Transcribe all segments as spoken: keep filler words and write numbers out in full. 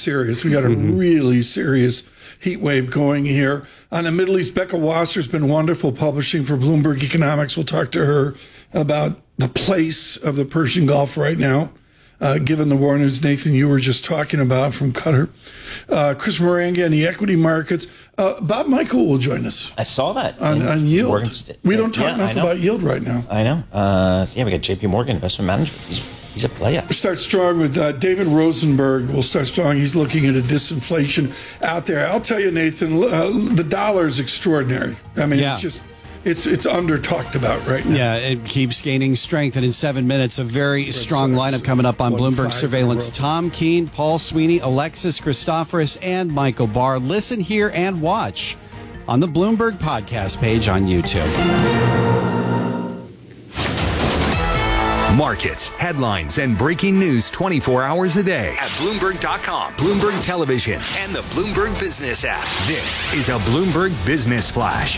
serious. We got a mm-hmm. really serious heat wave going here. On the Middle East, Becca Wasser's been wonderful publishing for Bloomberg Economics. We'll talk to her about the place of the Persian Gulf right now, uh, given the war news, Nathan, you were just talking about from Qatar. Uh, Chris Maranga and the equity markets. Uh, Bob Michael will join us. I saw that. On, on yield. Morgan, we don't talk yeah, enough about yield right now. I know. Uh, yeah, we got J P Morgan Investment Management. He's, he's a player. We'll start strong with uh, David Rosenberg. We'll start strong. He's looking at a disinflation out there. I'll tell you, Nathan, uh, the dollar is extraordinary. I mean, yeah. it's just... It's it's under talked about right now. Yeah, it keeps gaining strength. And in seven minutes, a very Red strong Sox, lineup coming up on Bloomberg Surveillance. Tom Keene, Paul Sweeney, Alexis Christoforous, and Michael Barr. Listen, hear, and watch on the Bloomberg podcast page on YouTube. Markets, headlines, and breaking news twenty-four hours a day at Bloomberg dot com, Bloomberg Television, and the Bloomberg Business app. This is a Bloomberg Business Flash.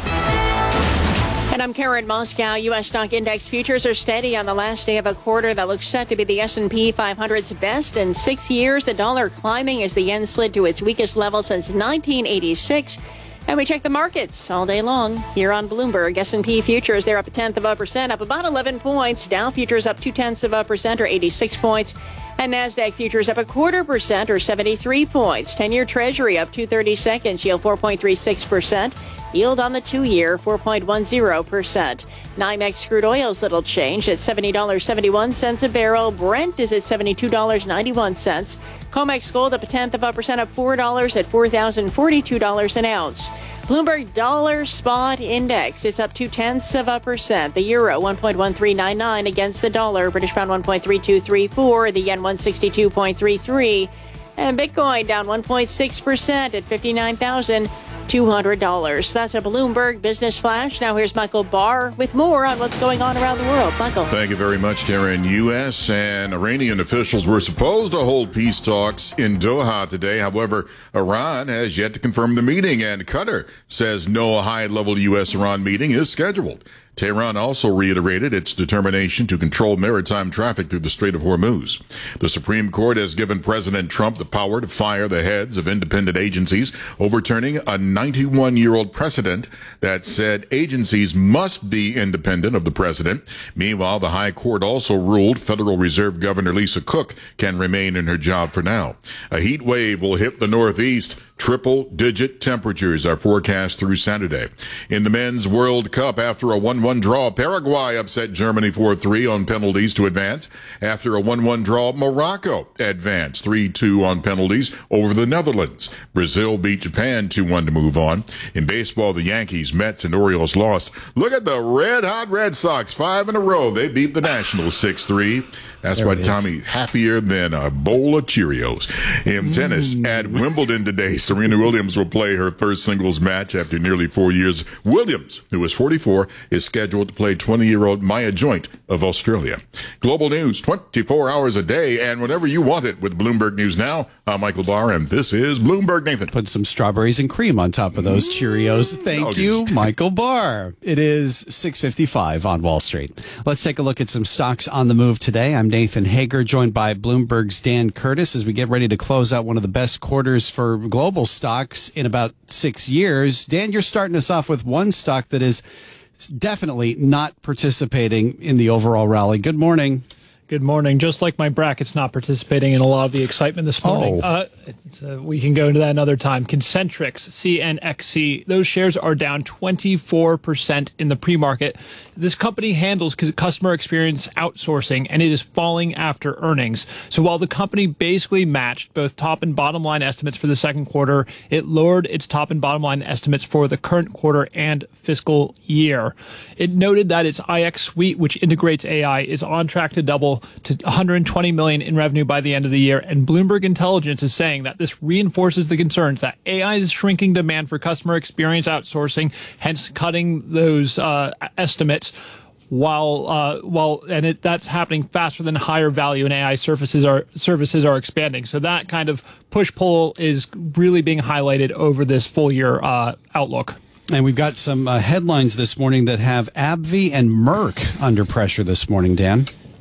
And I'm Karen Moscow. U S stock index futures are steady on the last day of a quarter that looks set to be the S and P five hundred's best in six years. The dollar climbing as the yen slid to its weakest level since nineteen eighty-six. And we check the markets all day long here on Bloomberg. S and P futures, they're up a tenth of a percent, up about eleven points. Dow futures up two tenths of a percent, or eighty-six points. And NASDAQ futures up a quarter percent, or seventy-three points. ten-year Treasury up two thirty-seconds, yield four point three six percent. Yield on the two-year, four point one zero percent. NYMEX crude oil's little change at seventy dollars and seventy-one cents a barrel. Brent is at seventy-two dollars and ninety-one cents. COMEX gold up a tenth of a percent, up four dollars at four thousand forty-two dollars an ounce. Bloomberg Dollar Spot Index, it's up two tenths of a percent. The euro, one point one three nine nine against the dollar. British pound, one point three two three four. The yen, one sixty-two point three three. And Bitcoin down one point six percent at fifty-nine thousand two hundred dollars. That's a Bloomberg Business Flash. Now here's Michael Barr with more on what's going on around the world. Michael. Thank you very much, Karen. U S and Iranian officials were supposed to hold peace talks in Doha today. However, Iran has yet to confirm the meeting, and Qatar says no high-level U S-Iran meeting is scheduled. Tehran also reiterated its determination to control maritime traffic through the Strait of Hormuz. The Supreme Court has given President Trump the power to fire the heads of independent agencies, overturning a ninety-one-year-old precedent that said agencies must be independent of the president. Meanwhile, the High Court also ruled Federal Reserve Governor Lisa Cook can remain in her job for now. A heat wave will hit the Northeast. Triple-digit temperatures are forecast through Saturday. In the Men's World Cup, after a one one draw, Paraguay upset Germany four three on penalties to advance. After a one one draw, Morocco advanced three two on penalties over the Netherlands. Brazil beat Japan two one to move on. In baseball, the Yankees, Mets, and Orioles lost. Look at the red-hot Red Sox, five in a row. They beat the Nationals six three. That's there why Tommy happier than a bowl of Cheerios. In mm. tennis, at Wimbledon today, Serena Williams will play her first singles match after nearly four years. Williams, who is forty-four, is scheduled to play twenty-year-old Maya Joint of Australia. Global news, twenty-four hours a day, and whenever you want it with Bloomberg News Now. I'm Michael Barr, and this is Bloomberg Nathan. Put some strawberries and cream on top of those Cheerios. Thank you, Michael Barr. It is six fifty-five on Wall Street. Let's take a look at some stocks on the move today. I'm Nathan Hager, joined by Bloomberg's Dan Curtis, as we get ready to close out one of the best quarters for global stocks in about six years. Dan, you're starting us off with one stock that is definitely not participating in the overall rally. Good morning. Good morning. Just like my bracket's not participating in a lot of the excitement this morning. Oh. Uh, it's, uh, we can go into that another time. Concentrix, C N X C, those shares are down twenty-four percent in the pre-market. This company handles customer experience outsourcing, and it is falling after earnings. So while the company basically matched both top and bottom line estimates for the second quarter, it lowered its top and bottom line estimates for the current quarter and fiscal year. It noted that its I X suite, which integrates A I, is on track to double to one hundred twenty million dollars in revenue by the end of the year. And Bloomberg Intelligence is saying that this reinforces the concerns that A I is shrinking demand for customer experience outsourcing, hence cutting those uh, estimates. While uh, while and it, that's happening faster than higher value and A I services are services are expanding. So that kind of push pull is really being highlighted over this full year uh, outlook. And we've got some uh, headlines this morning that have AbbVie and Merck under pressure this morning, Dan.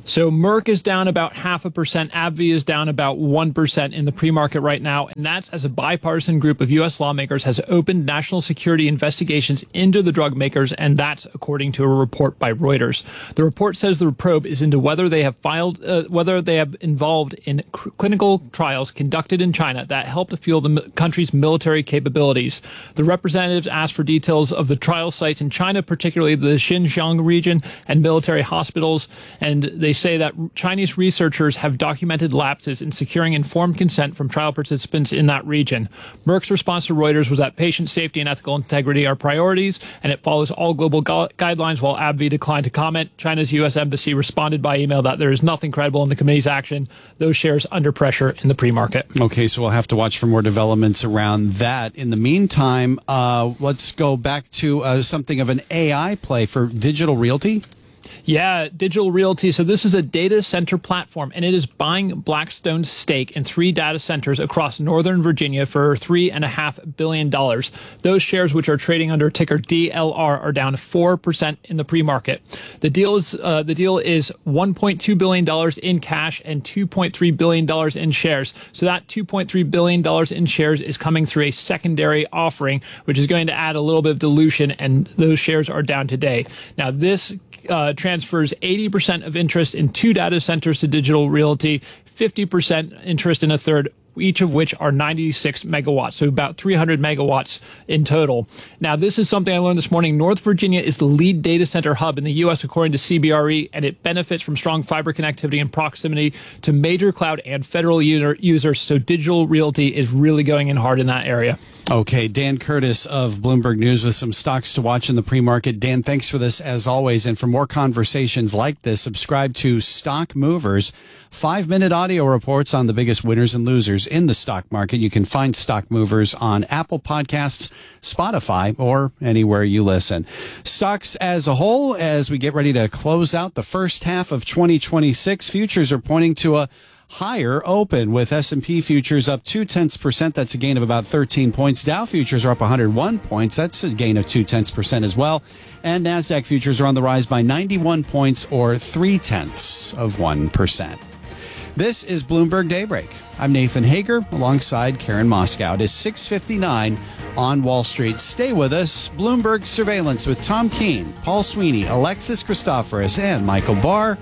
So Merck is down about half a percent. AbbVie is down about one percent in the pre-market right now. And that's as a bipartisan group of U S lawmakers has opened national security investigations into the drug makers. And that's according to a report by Reuters. The report says the probe is into whether they have filed, uh, whether they have involved in cr- clinical trials conducted in China that helped fuel the m- country's military capabilities. The representatives asked for details of the trial sites in China, particularly the Xinjiang region and military hospitals. And they say that Chinese researchers have documented lapses in securing informed consent from trial participants in that region. Merck's response to Reuters was that patient safety and ethical integrity are priorities, and it follows all global gu- guidelines, while AbbVie declined to comment. China's U S embassy responded by email that there is nothing credible in the committee's action. Those shares under pressure in the pre-market. Okay, so we'll have to watch for more developments around that. In the meantime, uh, let's go back to uh, something of an A I play for Digital Realty. Yeah, Digital Realty. So this is a data center platform, and it is buying Blackstone's stake in three data centers across Northern Virginia for three and a half billion dollars. Those shares, which are trading under ticker D L R, are down four percent in the pre-market. The deal is uh, the deal is one point two billion dollars in cash and two point three billion dollars in shares. So that two point three billion dollars in shares is coming through a secondary offering, which is going to add a little bit of dilution, and those shares are down today. Now, this Uh, transfers eighty percent of interest in two data centers to Digital Realty, fifty percent interest in a third, each of which are ninety-six megawatts, so about three hundred megawatts in total. Now, this is something I learned this morning. North Virginia is the lead data center hub in the U S, according to C B R E, and it benefits from strong fiber connectivity and proximity to major cloud and federal user users, so Digital Realty is really going in hard in that area. Okay, Dan Curtis of Bloomberg News with some stocks to watch in the pre-market. Dan, thanks for this as always. And for more conversations like this, subscribe to Stock Movers, five-minute audio reports on the biggest winners and losers in the stock market. You can find Stock Movers on Apple Podcasts, Spotify, or anywhere you listen. Stocks as a whole, as we get ready to close out the first half of twenty twenty-six, futures are pointing to a higher open, with S and P futures up two tenths percent. That's a gain of about thirteen points. Dow futures are up one hundred one points. That's a gain of two tenths percent as well. And NASDAQ futures are on the rise by ninety-one points, or three tenths of one percent. This is Bloomberg Daybreak. I'm Nathan Hager alongside Karen Moscow. It is six fifty-nine on Wall Street. Stay with us. Bloomberg Surveillance with Tom Keene, Paul Sweeney, Alexis Christoforous, and Michael Barr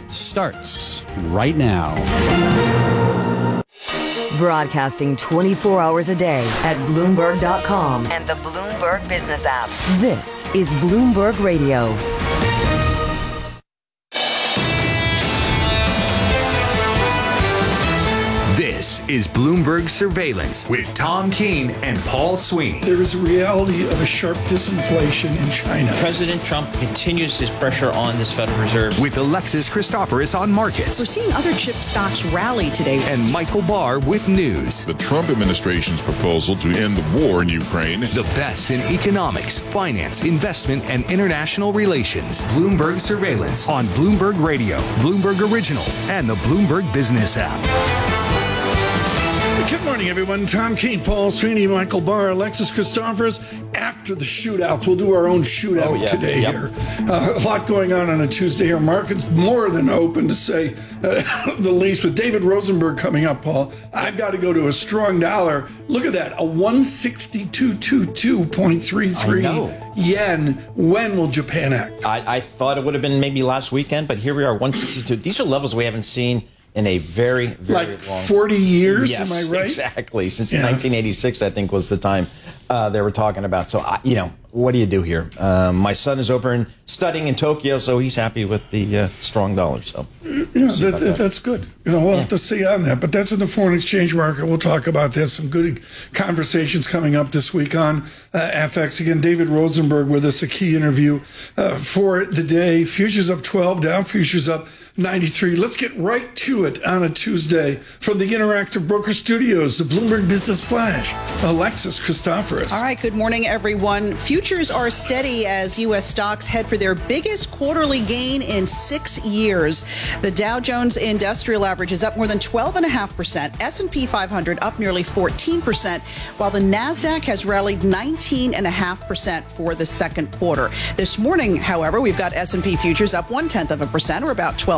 starts right now. Broadcasting twenty-four hours a day at Bloomberg dot com and the Bloomberg Business app. This is Bloomberg Radio. This is Bloomberg Surveillance with Tom Keene and Paul Sweeney. There is a reality of a sharp disinflation in China. President Trump continues his pressure on this Federal Reserve. With Alexis Christoforous on markets. We're seeing other chip stocks rally today. And Michael Barr with news. The Trump administration's proposal to end the war in Ukraine. The best in economics, finance, investment, and international relations. Bloomberg Surveillance on Bloomberg Radio, Bloomberg Originals, and the Bloomberg Business app. Good morning, everyone. Tom Keene, Paul Sweeney, Michael Barr, Alexis Christoforous. After the shootouts, we'll do our own shootout oh, yeah. today yep. here. Uh, a lot going on on a Tuesday here. Markets more than open, to say uh, the least. With David Rosenberg coming up, Paul, I've got to go to a strong dollar. Look at that, a one sixty-two twenty-two point three three yen. When will Japan act? I, I thought it would have been maybe last weekend, but here we are, one sixty-two. These are levels we haven't seen in a very, very like long... forty years, yes, am I right? Exactly. Since yeah. nineteen eighty-six, I think, was the time uh, they were talking about. So, I, you know, what do you do here? Um, my son is over and studying in Tokyo, so he's happy with the uh, strong dollar. So, yeah, that, that. that's good. You know, we'll yeah. have to see on that. But that's in the foreign exchange market. We'll talk about this. Some good conversations coming up this week on uh, F X. Again, David Rosenberg with us, a key interview uh, for the day. Futures up twelve, Dow futures up ninety-three. Let's get right to it on a Tuesday from the Interactive Broker Studios, the Bloomberg Business Flash. Alexis Christoforous. All right, good morning, everyone. Futures are steady as U S stocks head for their biggest quarterly gain in six years. The Dow Jones Industrial Average is up more than twelve point five percent. S and P five hundred up nearly fourteen percent, while the NASDAQ has rallied nineteen point five percent for the second quarter. This morning, however, we've got S and P futures up one-tenth of a percent, or about twelve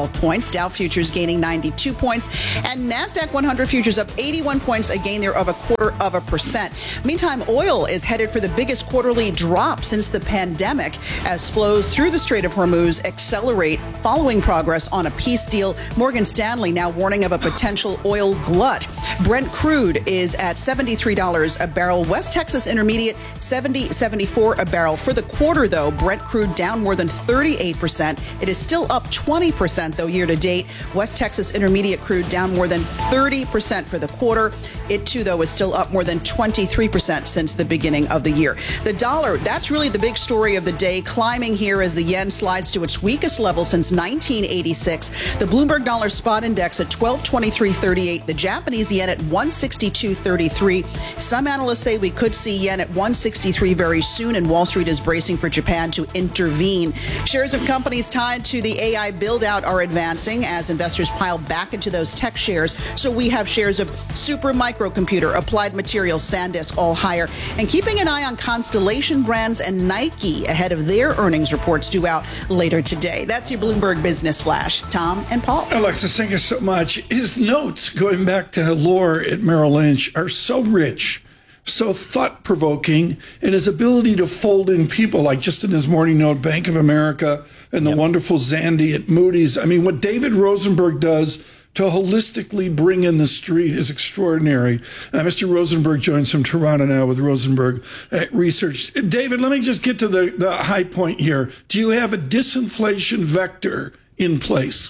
twelve points. Dow futures gaining ninety-two points. And NASDAQ one hundred futures up eighty-one points, a gain there of a quarter of a percent. Meantime, oil is headed for the biggest quarterly drop since the pandemic as flows through the Strait of Hormuz accelerate following progress on a peace deal. Morgan Stanley now warning of a potential oil glut. Brent crude is at seventy-three dollars a barrel. West Texas Intermediate, seventy seventy-four a barrel. For the quarter, though, Brent crude down more than thirty-eight percent. It is still up twenty percent, though, year to date. West Texas Intermediate crude down more than thirty percent for the quarter. It, too, though, is still up more than twenty-three percent since the beginning of the year. The dollar, that's really the big story of the day, climbing here as the yen slides to its weakest level since nineteen eighty-six. The Bloomberg Dollar Spot Index at twelve twenty-three thirty-eight. The Japanese yen at one sixty-two thirty-three. Some analysts say we could see yen at one sixty-three very soon, and Wall Street is bracing for Japan to intervene. Shares of companies tied to the A I build-out are advancing as investors pile back into those tech shares. So we have shares of Super Microcomputer, Applied Materials, SanDisk all higher. And keeping an eye on Constellation Brands and Nike ahead of their earnings reports due out later today. That's your Bloomberg Business Flash. Tom and Paul. Alexis, thank you so much. His notes, going back to Lohr at Merrill Lynch, are so rich, so thought-provoking, and his ability to fold in people, like just in his morning note, Bank of America and the yep. wonderful Zandy at Moody's. I mean, what David Rosenberg does to holistically bring in the street is extraordinary. Uh, Mister Rosenberg joins from Toronto now with Rosenberg uh, Research. David, let me just get to the, the high point here. Do you have a disinflation vector in place?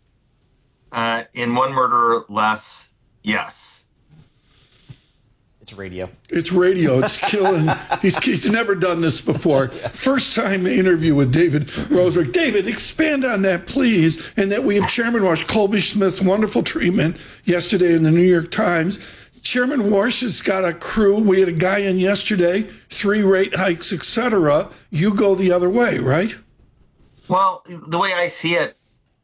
Uh, in one murder less, yes. It's radio. It's radio. It's killing. he's, he's never done this before. First time interview with David Rosenberg. David, expand on that, please. And that we have Chairman Warsh, Colby Smith's wonderful treatment yesterday in the New York Times. Chairman Warsh has got a crew. We had a guy in yesterday, three rate hikes, et cetera. You go the other way, right? Well, the way I see it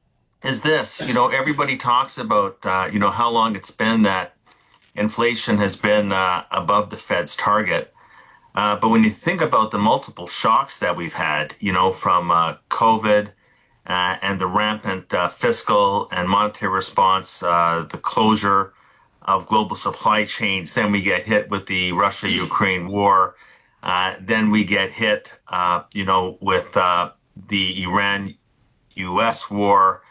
is this. You know, everybody talks about, uh, you know, how long it's been that inflation has been uh, above the Fed's target. Uh, but when you think about the multiple shocks that we've had, you know, from uh, COVID uh, and the rampant uh, fiscal and monetary response, uh, the closure of global supply chains, then we get hit with the Russia-Ukraine war. Uh, then we get hit, uh, you know, with uh, the Iran-U S war.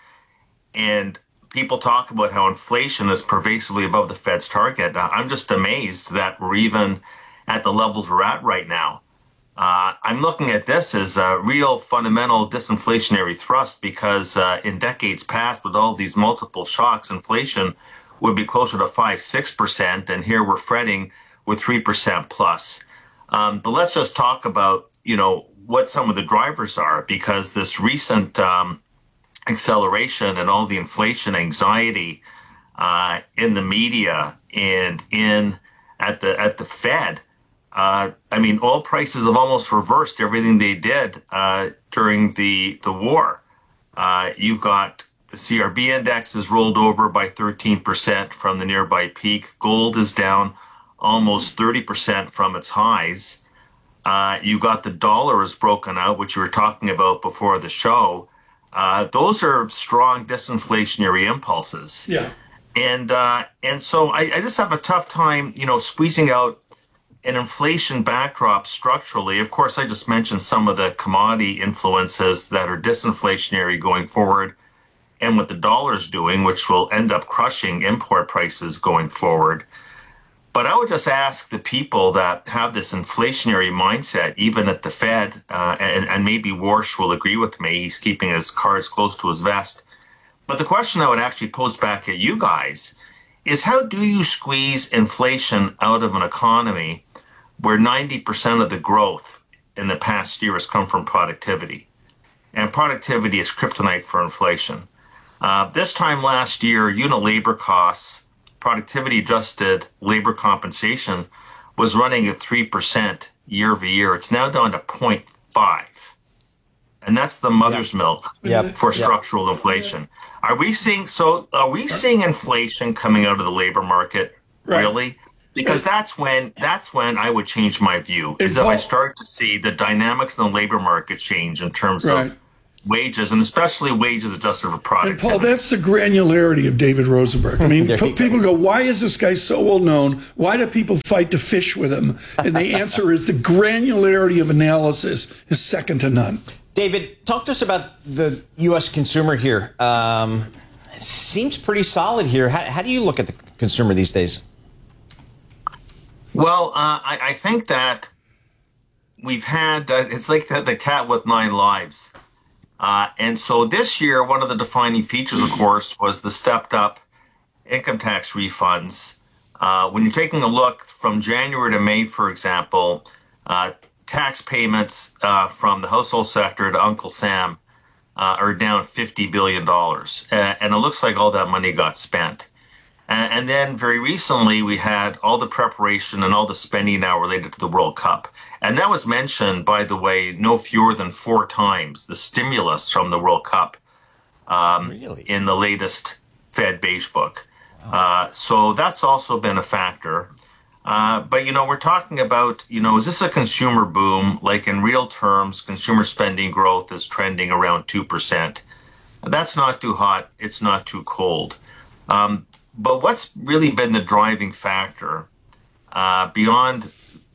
And people talk about how inflation is pervasively above the Fed's target. I'm just amazed that we're even at the levels we're at right now. Uh, I'm looking at this as a real fundamental disinflationary thrust because uh, in decades past, with all these multiple shocks, inflation would be closer to five, six percent, and here we're fretting with three percent plus. Um, but let's just talk about, you know, what some of the drivers are, because this recent um, acceleration and all the inflation anxiety uh, in the media and in at the at the Fed. Uh, I mean, oil prices have almost reversed everything they did uh, during the the war. Uh, you've got the C R B index is rolled over by thirteen percent from the nearby peak. Gold is down almost thirty percent from its highs. Uh, you got the dollar is broken out, which you were talking about before the show. Uh, those are strong disinflationary impulses. Yeah. And uh, and so I, I just have a tough time, you know, squeezing out an inflation backdrop structurally. Of course, I just mentioned some of the commodity influences that are disinflationary going forward and what the dollar's doing, which will end up crushing import prices going forward. But I would just ask the people that have this inflationary mindset, even at the Fed, uh, and, and maybe Warsh will agree with me, he's keeping his cards close to his vest. But the question I would actually pose back at you guys is, how do you squeeze inflation out of an economy where ninety percent of the growth in the past year has come from productivity? And productivity is kryptonite for inflation. Uh, this time last year, unit labor costs, productivity-adjusted labor compensation was running at three percent year over year. It's now down to zero point five. And that's the mother's yep. milk yep. for structural yep. inflation. Are we seeing so are we seeing inflation coming out of the labor market, right. really? Because that's when that's when I would change my view, is if I start to see the dynamics in the labor market change in terms right. of wages, and especially wages adjusted for productivity. And Paul, that's the granularity of David Rosenberg. I mean, people go, why is this guy so well known? Why do people fight to fish with him? And the answer is the granularity of analysis is second to none. David, talk to us about the U S consumer here. Um, it seems pretty solid here. How, how do you look at the consumer these days? Well, uh, I, I think that we've had, uh, it's like the, the cat with nine lives. Uh, and so this year, one of the defining features, of course, was the stepped up income tax refunds. Uh, when you're taking a look from January to May, for example, uh, tax payments uh, from the household sector to Uncle Sam uh, are down fifty billion dollars. Uh, and it looks like all that money got spent. And, and then very recently, we had all the preparation and all the spending now related to the World Cup. And that was mentioned, by the way, no fewer than four times, the stimulus from the World Cup um, really? in the latest Fed Beige Book. Wow. Uh, so that's also been a factor. Uh, but, you know, we're talking about, you know, is this a consumer boom? Like in real terms, consumer spending growth is trending around two percent. That's not too hot. It's not too cold. Um, but what's really been the driving factor uh, beyond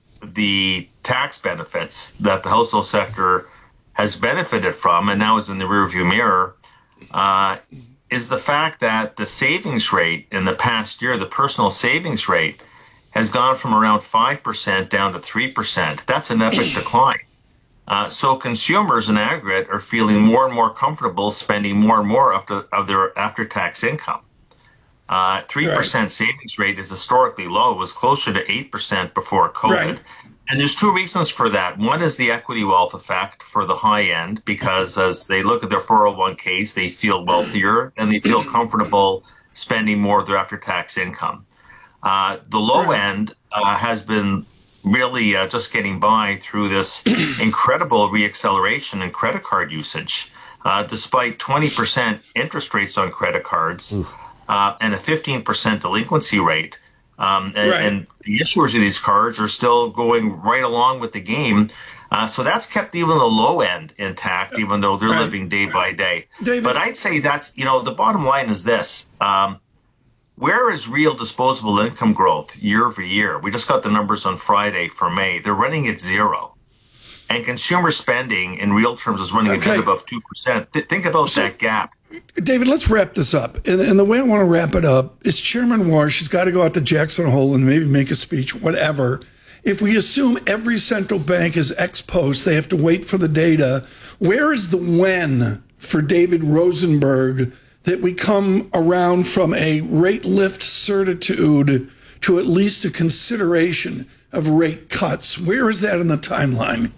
the tax benefits that the household sector has benefited from and now is in the rearview mirror uh, is the fact that the savings rate in the past year, the personal savings rate, has gone from around five percent down to three percent. That's an epic decline. Uh, so consumers in aggregate are feeling more and more comfortable spending more and more of, the, of their after-tax income. Uh, three percent right. savings rate is historically low. It was closer to eight percent before COVID. Right. And there's two reasons for that. One is the equity wealth effect for the high end, because as they look at their four oh one k's, they feel wealthier and they feel comfortable spending more of their after-tax income. Uh, the low end uh, has been really uh, just getting by through this incredible reacceleration in credit card usage. Uh, despite twenty percent interest rates on credit cards uh, and a fifteen percent delinquency rate, um, and, right. and the issuers of these cards are still going right along with the game. Uh, so that's kept even the low end intact, even though they're right. living day by day. David. But I'd say that's, you know, the bottom line is this. Um, Where is real disposable income growth year over year? We just got the numbers on Friday for May. They're running at zero. And consumer spending in real terms is running okay. a bit above two percent. Th- think about so, that gap. David, let's wrap this up. And, and the way I want to wrap it up is Chairman Warsh has got to go out to Jackson Hole and maybe make a speech, whatever. If we assume every central bank is ex post, they have to wait for the data. Where is the when for David Rosenberg that we come around from a rate lift certitude to at least a consideration of rate cuts? Where is that in the timeline?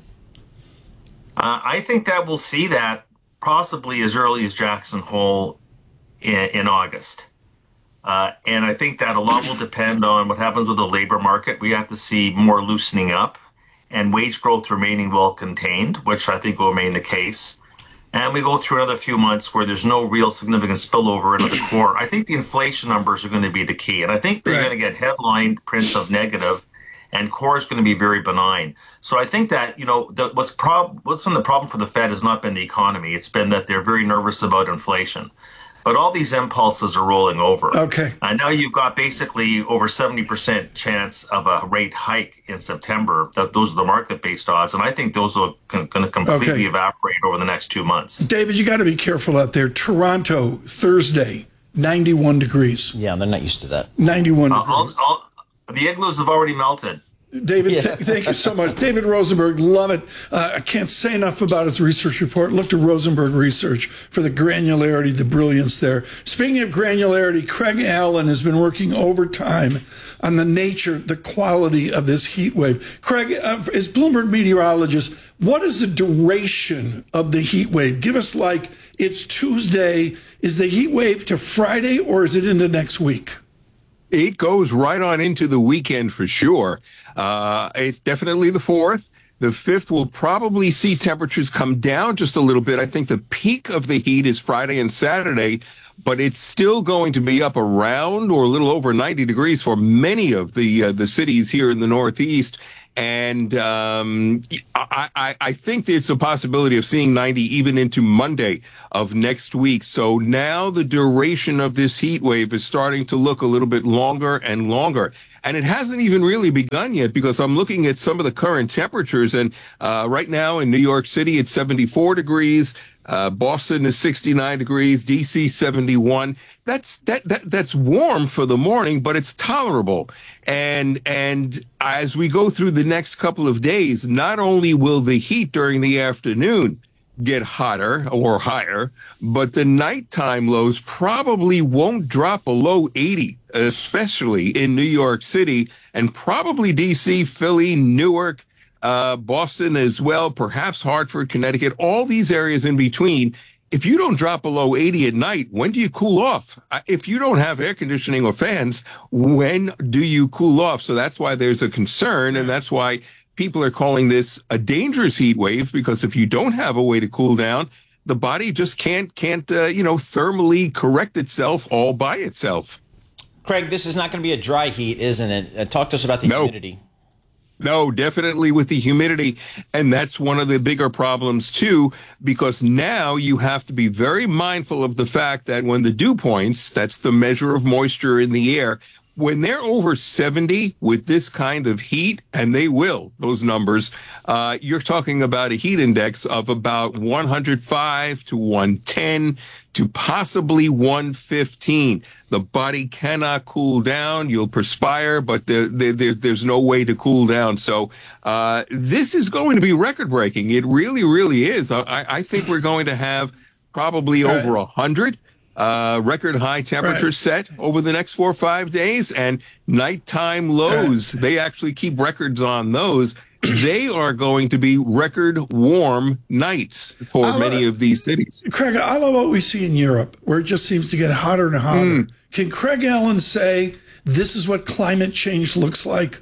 Uh, I think that we'll see that possibly as early as Jackson Hole in, in August. Uh, and I think that a lot will depend on what happens with the labor market. We have to see more loosening up and wage growth remaining well contained, which I think will remain the case. And we go through another few months where there's no real significant spillover into the core. I think the inflation numbers are going to be the key. And I think they're right. going to get headline prints of negative, and core is going to be very benign. So I think that, you know, the, what's, prob- what's been the problem for the Fed has not been the economy. It's been that they're very nervous about inflation. But all these impulses are rolling over. Okay. And now you've got basically over seventy percent chance of a rate hike in September. That those are the market-based odds, and I think those are going to completely okay. evaporate over the next two months. David, you got to be careful out there. Toronto, Thursday, ninety-one degrees. Yeah, they're not used to that. ninety-one uh, degrees. I'll, I'll, the igloos have already melted. David, yeah. th- thank you so much. David Rosenberg, love it. Uh, I can't say enough about his research report. Look to Rosenberg Research for the granularity, the brilliance there. Speaking of granularity, Craig Allen has been working overtime on the nature, the quality of this heat wave. Craig, uh, as Bloomberg meteorologist, what is the duration of the heat wave? Give us like, it's Tuesday. Is the heat wave to Friday or is it into next week? It goes right on into the weekend for sure. Uh, it's definitely the fourth. The fifth will probably see temperatures come down just a little bit. I think the peak of the heat is Friday and Saturday, but it's still going to be up around or a little over ninety degrees for many of the uh, the cities here in the Northeast. And um, I, I, I think there's a possibility of seeing ninety even into Monday of next week. So now the duration of this heat wave is starting to look a little bit longer and longer. And it hasn't even really begun yet, because I'm looking at some of the current temperatures. And uh, right now in New York City, it's seventy-four degrees. Uh, Boston is sixty-nine degrees, D C seventy-one. That's that, that that's warm for the morning, but it's tolerable. And and as we go through the next couple of days, not only will the heat during the afternoon get hotter or higher, but the nighttime lows probably won't drop below eighty, especially in New York City and probably D C, Philly, Newark, Uh, Boston as well, perhaps Hartford, Connecticut, all these areas in between. If you don't drop below eighty at night, when do you cool off? If you don't have air conditioning or fans, when do you cool off? So that's why there's a concern, and that's why people are calling this a dangerous heat wave, because if you don't have a way to cool down, the body just can't, can't uh, you know, thermally correct itself all by itself. Craig, this is not going to be a dry heat, isn't it? Uh, talk to us about the no. humidity. No, definitely with the humidity. And that's one of the bigger problems, too, because now you have to be very mindful of the fact that when the dew points, that's the measure of moisture in the air, when they're over seventy with this kind of heat, and they will, those numbers, uh, you're talking about a heat index of about one hundred five to one ten to possibly one fifteen. The body cannot cool down. You'll perspire, but there, there, there, there's no way to cool down. So uh, this is going to be record-breaking. It really, really is. I, I think we're going to have probably All over right. one hundred. Uh, record high temperatures Right. set over the next four or five days, and nighttime lows. They actually keep records on those. They are going to be record warm nights for I many love- of these cities. Craig, I love what we see in Europe, where it just seems to get hotter and hotter. Mm. Can Craig Allen say this is what climate change looks like?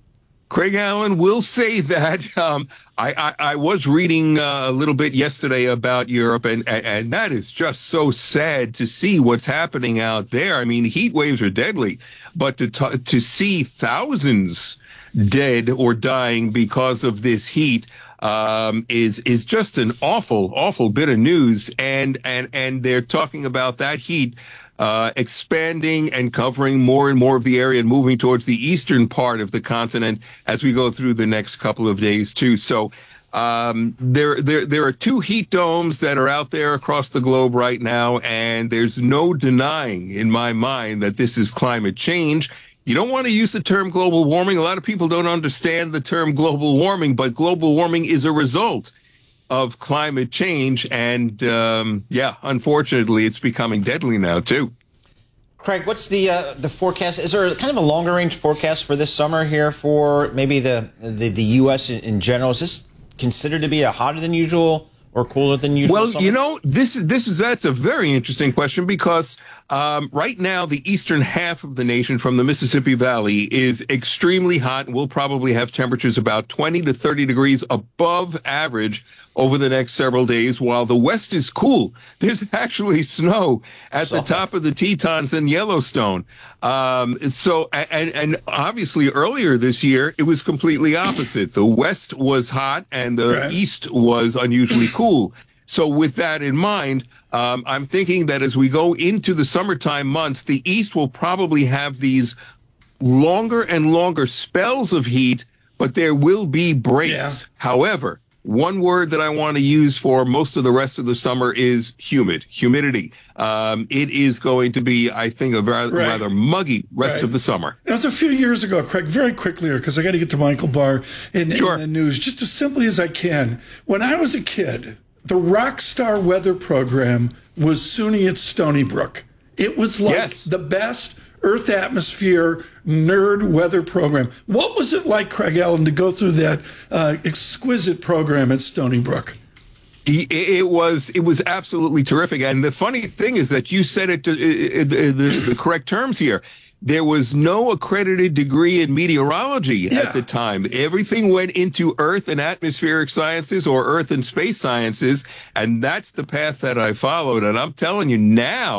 Craig Allen will say that. Um, I, I, I was reading uh, a little bit yesterday about Europe, and, and, and that is just so sad to see what's happening out there. I mean, heat waves are deadly, but to t- to see thousands dead or dying because of this heat um, is is just an awful, awful bit of news. And and and they're talking about that heat Uh, expanding and covering more and more of the area and moving towards the eastern part of the continent as we go through the next couple of days too. So um, there, there, there are two heat domes that are out there across the globe right now, and there's no denying in my mind that this is climate change. You don't want to use the term global warming. A lot of people don't understand the term global warming, but global warming is a result of climate change. And, um, yeah, unfortunately, it's becoming deadly now, too. Craig, what's the uh, the forecast? Is there kind of a longer range forecast for this summer here for maybe the the, the U S in, in general? Is this considered to be a hotter than usual or cooler than usual Well, summer? you know, this is this is that's a very interesting question, because um, right now the eastern half of the nation from the Mississippi Valley is extremely hot, and we'll probably have temperatures about twenty to thirty degrees above average over the next several days, while the west is cool. There's actually snow at the top of the Tetons in Yellowstone. Um, so, and, and obviously earlier this year, it was completely opposite. The west was hot and the Right. east was unusually cool. So with that in mind, um, I'm thinking that as we go into the summertime months, the east will probably have these longer and longer spells of heat, but there will be breaks. Yeah. However, one word that I want to use for most of the rest of the summer is humid, humidity. Um, it is going to be, I think, a rather, Right. rather muggy rest Right. of the summer. That was a few years ago, Craig, very quickly here, because I got to get to Michael Barr in, Sure. in the news, just as simply as I can. When I was a kid, the Rockstar Weather program was SUNY at Stony Brook. It was like Yes. the best Earth atmosphere nerd weather program. What was it like, Craig Allen, to go through that uh, exquisite program at Stony Brook? It, it was it was absolutely terrific. And the funny thing is that you said it, uh, the, the, the correct terms here. There was no accredited degree in meteorology Yeah. at the time. Everything went into earth and atmospheric sciences or earth and space sciences. And that's the path that I followed. And I'm telling you now,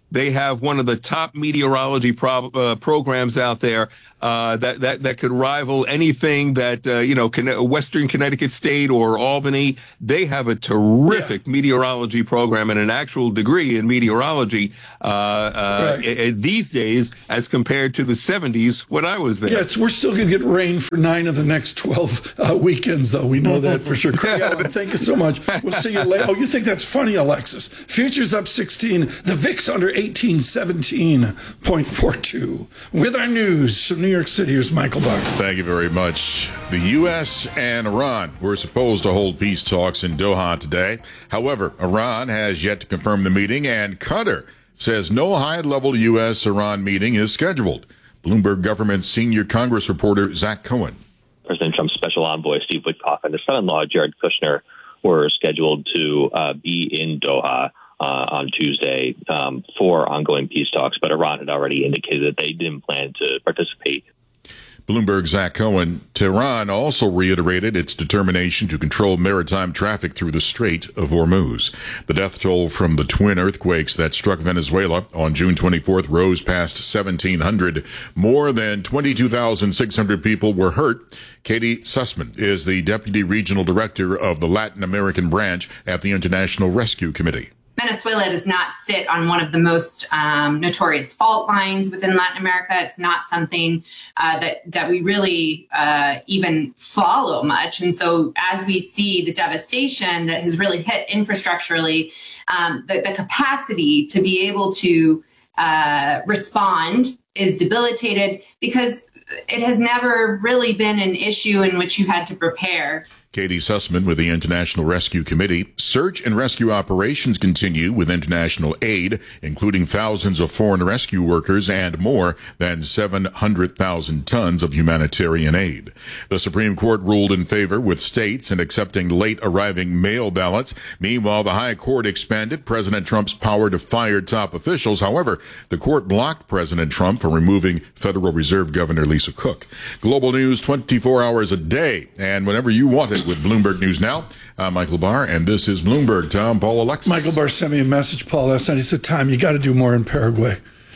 They have one of the top meteorology pro- uh, programs out there uh, that, that, that could rival anything that, uh, you know, Conne- Western Connecticut State or Albany. They have a terrific yeah. meteorology program and an actual degree in meteorology uh, uh, right. a- a- these days as compared to the seventies when I was there. Yeah, it's, we're still going to get rain for nine of the next twelve uh, weekends, though. We know that for sure. Craig Allen, thank you so much. We'll see you later. Oh, you think that's funny, Alexis? Futures up sixteen. The V I X under eighteen, seventeen point four two. With our news from New York City, here's Michael Barr. Thank you very much. The U S and Iran were supposed to hold peace talks in Doha today. However, Iran has yet to confirm the meeting, and Qatar says no high-level U S Iran meeting is scheduled. Bloomberg government senior Congress reporter Zach Cohen. President Trump's special envoy, Steve Witkoff, and his son-in-law, Jared Kushner, were scheduled to uh, be in Doha uh, on Tuesday um, for ongoing peace talks, but Iran had already indicated that they didn't plan to participate. Bloomberg's Zach Cohen. Tehran also reiterated its determination to control maritime traffic through the Strait of Hormuz. The death toll from the twin earthquakes that struck Venezuela on June twenty-fourth rose past seventeen hundred. More than twenty-two thousand six hundred people were hurt. Katie Sussman is the Deputy Regional Director of the Latin American branch at the International Rescue Committee. Venezuela does not sit on one of the most um, notorious fault lines within Latin America. It's not something uh, that that we really uh, even follow much. And so as we see the devastation that has really hit infrastructurally, um, the, the capacity to be able to uh, respond is debilitated because it has never really been an issue in which you had to prepare. Katie Sussman with the International Rescue Committee. Search and rescue operations continue with international aid, including thousands of foreign rescue workers and more than seven hundred thousand tons of humanitarian aid. The Supreme Court ruled in favor with states in accepting late arriving mail ballots. Meanwhile, the High Court expanded President Trump's power to fire top officials. However, the court blocked President Trump from removing Federal Reserve Governor Lisa Cook. Global news twenty-four hours a day, and whenever you want it, with Bloomberg News Now. I'm Michael Barr, and this is Bloomberg. Tom, Paul, Alexis. Michael Barr sent me a message, Paul, last night. He said, Tom, you got to do more in Paraguay.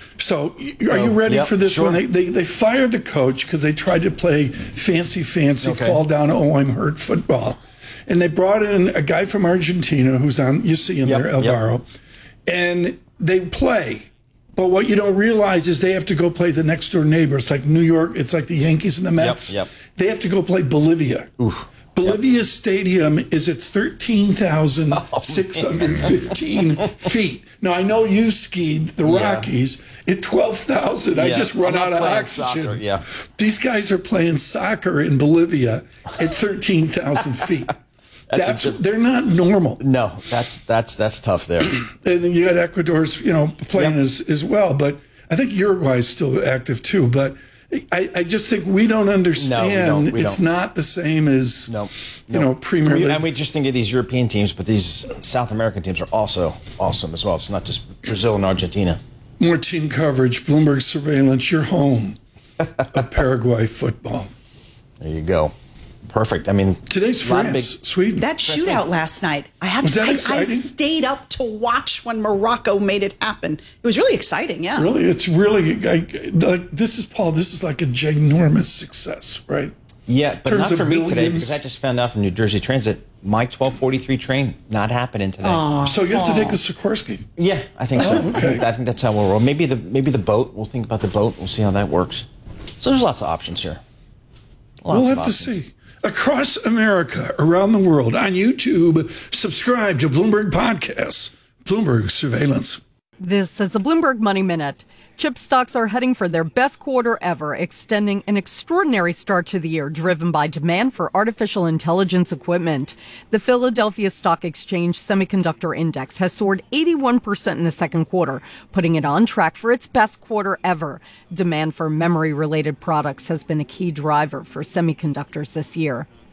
So are you ready yep, for this sure. one? They, they, they fired the coach because they tried to play fancy, fancy, okay. fall down, oh, I'm hurt football. And they brought in a guy from Argentina who's on, you see him yep, there, Alvaro. Yep. And they play. But what you don't realize is they have to go play the next door neighbor. It's like New York. It's like the Yankees and the Mets. Yep, yep. They have to go play Bolivia. Oof. Bolivia yep. Stadium is at thirteen thousand six hundred fifteen oh, feet. Now, I know you skied the yeah. Rockies at twelve thousand. Yeah. I just run out of oxygen. Soccer, yeah. These guys are playing soccer in Bolivia at thirteen thousand feet. That's, that's good, they're not normal. No, that's that's that's tough there. And then you got Ecuador's, you know, playing yep. as as well. But I think Uruguay is still active too. But I, I just think we don't understand. No, we don't, we it's don't. not the same as no, you no. know Premier League. We, and we just think of these European teams, but these South American teams are also awesome as well. It's not just Brazil and Argentina. More team coverage, Bloomberg Surveillance, your home of Paraguay football. There you go. Perfect. I mean, today's France, big, Sweden. That shootout last night. I have was to. that I, exciting? I stayed up to watch when Morocco made it happen. It was really exciting. Yeah. Really, it's really I, like this is Paul. This is like a ginormous success, right? Yeah, but Terms not for me billions. today because I just found out from New Jersey Transit. My twelve forty-three train not happening today. Aww. So you have to take the Sikorsky. Yeah, I think so. Oh, okay. I think that's how we'll roll. Maybe the maybe the boat. We'll think about the boat. We'll see how that works. So there's lots of options here. Lots we'll have of to options. see. Across America, around the world, on YouTube, subscribe to Bloomberg Podcasts, Bloomberg Surveillance. This is the Bloomberg Money Minute. Chip stocks are heading for their best quarter ever, extending an extraordinary start to the year driven by demand for artificial intelligence equipment. The Philadelphia Stock Exchange Semiconductor Index has soared eighty-one percent in the second quarter, putting it on track for its best quarter ever. Demand for memory-related products has been a key driver for semiconductors this year.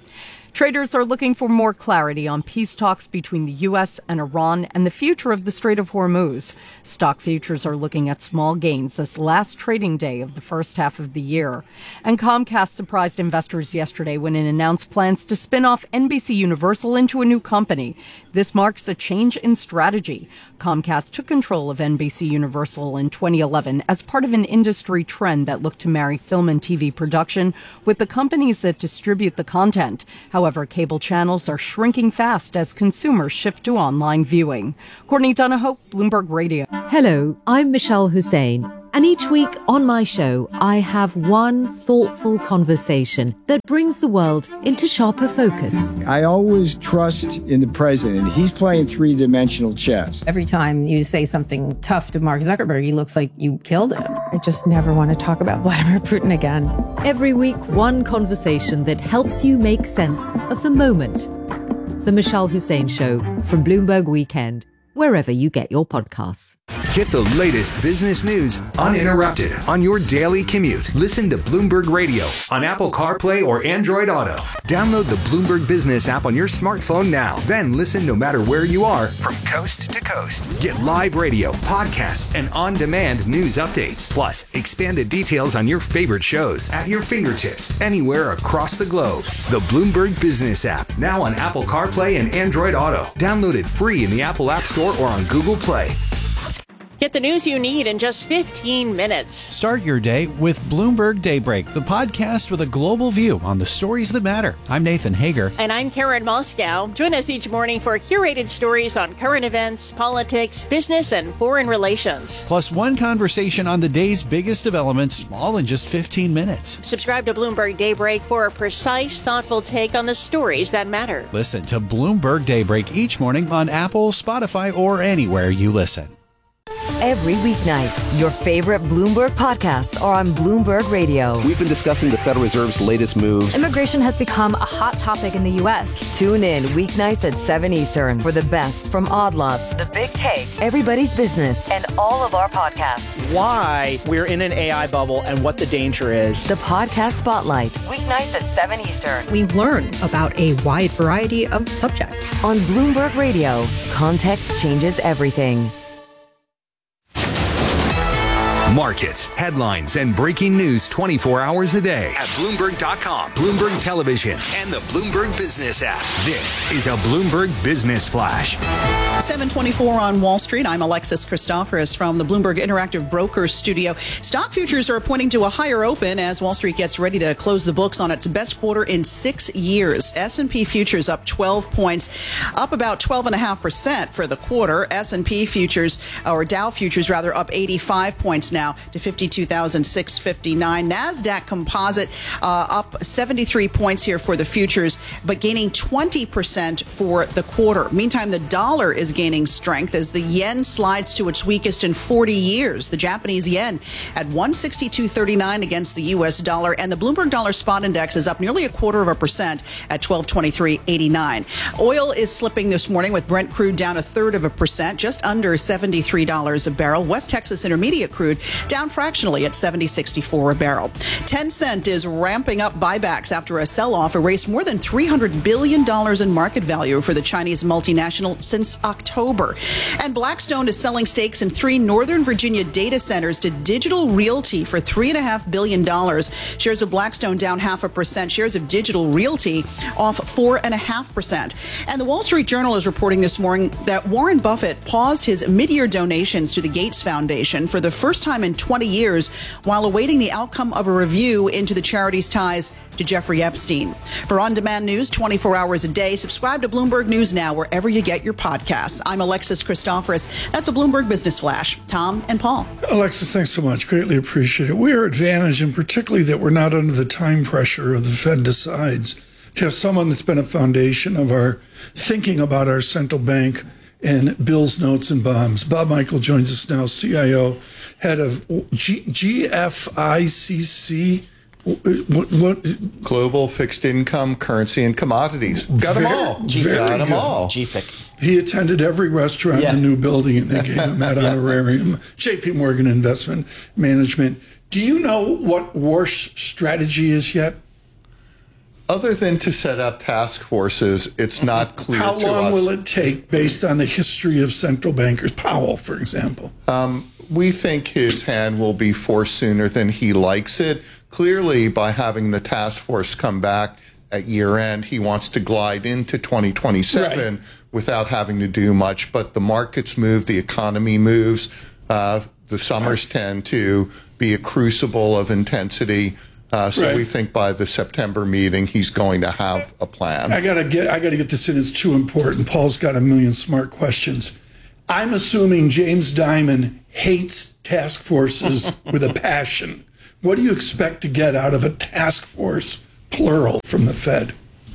Traders are looking for more clarity on peace talks between the U S and Iran and the future of the Strait of Hormuz. Stock futures are looking at small gains this last trading day of the first half of the year. And Comcast surprised investors yesterday when it announced plans to spin off N B C Universal into a new company. This marks a change in strategy. Comcast took control of N B C Universal in twenty eleven as part of an industry trend that looked to marry film and T V production with the companies that distribute the content. However, cable channels are shrinking fast as consumers shift to online viewing. Courtney Donahoe, Bloomberg Radio. Hello, I'm Michelle Hussein. And each week on my show, I have one thoughtful conversation that brings the world into sharper focus. I always trust in the president. He's playing three-dimensional chess. Every time you say something tough to Mark Zuckerberg, he looks like you killed him. I just never want to talk about Vladimir Putin again. Every week, one conversation that helps you make sense of the moment. The Michelle Hussein Show from Bloomberg Weekend, wherever you get your podcasts. Get the latest business news uninterrupted on your daily commute. Listen to Bloomberg Radio on Apple CarPlay or Android Auto. Download the Bloomberg Business app on your smartphone now. Then listen no matter where you are from coast to coast. Get live radio, podcasts, and on-demand news updates. Plus, expanded details on your favorite shows at your fingertips anywhere across the globe. The Bloomberg Business app, now on Apple CarPlay and Android Auto. Download it free in the Apple App Store or on Google Play. Get the news you need in just fifteen minutes. Start your day with Bloomberg Daybreak, the podcast with a global view on the stories that matter. I'm Nathan Hager. And I'm Karen Moscow. Join us each morning for curated stories on current events, politics, business, and foreign relations. Plus one conversation on the day's biggest developments, all in just fifteen minutes. Subscribe to Bloomberg Daybreak for a precise, thoughtful take on the stories that matter. Listen to Bloomberg Daybreak each morning on Apple, Spotify, or anywhere you listen. Every weeknight, your favorite Bloomberg podcasts are on Bloomberg Radio. We've been discussing the Federal Reserve's latest moves. Immigration has become a hot topic in the U S. Tune in weeknights at seven Eastern for the best from Odd Lots, The Big Take, Everybody's Business, and all of our podcasts. Why we're in an A I bubble and what the danger is. The Podcast Spotlight, weeknights at seven Eastern. We learn about a wide variety of subjects. On Bloomberg Radio, context changes everything. Markets, headlines, and breaking news twenty-four hours a day at Bloomberg dot com, Bloomberg Television, and the Bloomberg Business app. This is a Bloomberg Business Flash. seven twenty-four on Wall Street. I'm Alexis Christoforous from the Bloomberg Interactive Brokers studio. Stock futures are pointing to a higher open as Wall Street gets ready to close the books on its best quarter in six years. S and P futures up twelve points, up about twelve point five percent for the quarter. S and P futures, or Dow futures rather, up eighty-five points now to fifty-two thousand six hundred fifty-nine. NASDAQ Composite uh, up seventy-three points here for the futures, but gaining twenty percent for the quarter. Meantime, the dollar is gaining strength as the yen slides to its weakest in forty years. The Japanese yen at one sixty-two thirty-nine against the U S dollar, and the Bloomberg Dollar Spot Index is up nearly a quarter of a percent at twelve twenty-three eighty-nine. Oil is slipping this morning with Brent crude down a third of a percent, just under seventy-three dollars a barrel. West Texas Intermediate crude down fractionally at seventy sixty-four a barrel. Tencent is ramping up buybacks after a sell-off erased more than three hundred billion dollars in market value for the Chinese multinational since October. And Blackstone is selling stakes in three Northern Virginia data centers to Digital Realty for three point five billion dollars. Shares of Blackstone down half a percent. Shares of Digital Realty off four point five percent. And the Wall Street Journal is reporting this morning that Warren Buffett paused his mid-year donations to the Gates Foundation for the first time in twenty years while awaiting the outcome of a review into the charity's ties to Jeffrey Epstein. For on-demand news twenty-four hours a day, subscribe to Bloomberg News Now wherever you get your podcasts. I'm Alexis Christoforous. That's a Bloomberg Business Flash. Tom and Paul. Alexis, thanks so much. Greatly appreciate it. We are advantaged, and particularly that we're not under the time pressure of the Fed decides, to have someone that's been a foundation of our thinking about our central bank and bills, notes, and bonds. Bob Michael joins us now, C I O, head of G- GFICC. What, what? Global Fixed Income, Currency, and Commodities. Got them all. G F I C. Got them all. G F I C. He attended every restaurant Yeah. in the new building, and they gave him that Yeah. honorarium. J P Morgan Investment Management. Do you know what Warsh strategy is yet? Other than to set up task forces, it's not clear How to us. long will it take based on the history of central bankers, Powell, for example? Um, we think his hand will be forced sooner than he likes it. Clearly, by having the task force come back at year end, he wants to glide into twenty twenty-seven right. without having to do much. But the markets move, the economy moves. Uh, the summers right. tend to be a crucible of intensity. Uh, so right. we think by the September meeting, he's going to have a plan. I gotta get, I gotta get this in. It's too important. Paul's got a million smart questions. I'm assuming James Dimon hates task forces with a passion. What do you expect to get out of a task force, plural, from the Fed?